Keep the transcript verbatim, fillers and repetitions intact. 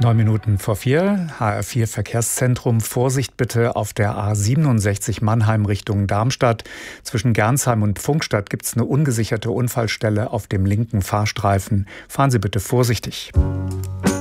Neun Minuten vor vier, H R vier Verkehrszentrum. Vorsicht bitte auf der A siebenundsechzig Mannheim Richtung Darmstadt. Zwischen Gernsheim und Pfungstadt gibt es eine ungesicherte Unfallstelle auf dem linken Fahrstreifen. Fahren Sie bitte vorsichtig.